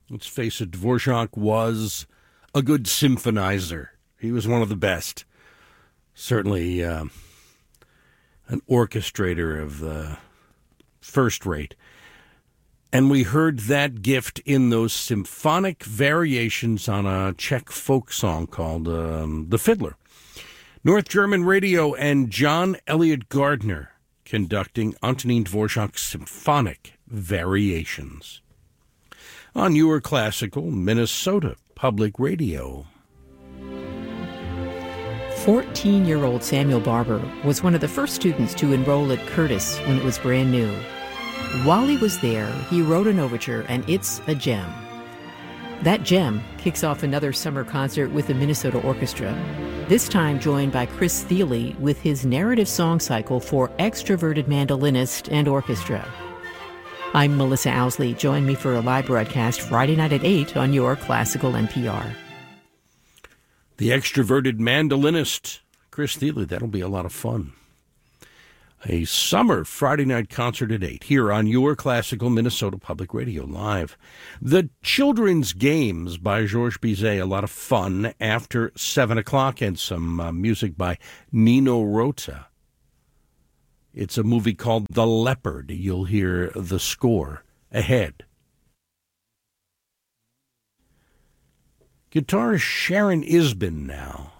Let's face it, Dvorak was a good symphonizer. He was one of the best. Certainly an orchestrator of the first rate. And we heard that gift in those symphonic variations on a Czech folk song called The Fiddler. North German Radio and John Elliott Gardner conducting Antonin Dvorak's symphonic variations on your classical Minnesota Public Radio. 14-year-old Samuel Barber was one of the first students to enroll at Curtis when it was brand new. While he was there, he wrote an overture, and it's a gem. That gem kicks off another summer concert with the Minnesota Orchestra, this time joined by Chris Thile with his narrative song cycle for extroverted mandolinist and orchestra. I'm Melissa Owsley. Join me for a live broadcast Friday night at 8 on your classical NPR. The extroverted mandolinist, Chris Thile. That'll be a lot of fun. A summer Friday night concert at 8 here on your classical Minnesota Public Radio Live. The Children's Games by Georges Bizet, a lot of fun after 7 o'clock, and some music by Nino Rota. It's a movie called The Leopard. You'll hear the score ahead. Guitarist Sharon Isbin now.